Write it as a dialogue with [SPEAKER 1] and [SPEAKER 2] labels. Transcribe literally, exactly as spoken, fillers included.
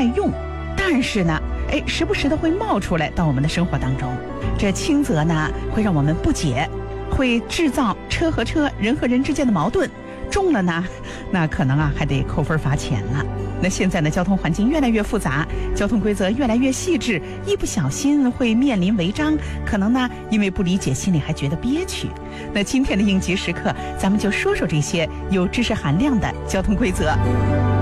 [SPEAKER 1] 太用，但是呢哎，时不时的会冒出来到我们的生活当中。这轻则呢会让我们不解，会制造车和车、人和人之间的矛盾；重了呢，那可能啊还得扣分罚钱了。那现在呢，交通环境越来越复杂，交通规则越来越细致，一不小心会面临违章，可能呢因为不理解，心里还觉得憋屈。那今天的应急时刻，咱们就说说这些有知识含量的交通规则。